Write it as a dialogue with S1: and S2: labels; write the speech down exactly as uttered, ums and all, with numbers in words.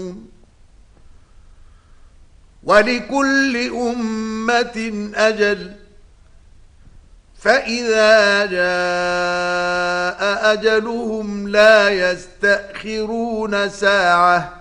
S1: ولكل أمة أجل فإذا جاء أجلهم لا يستأخرون ساعة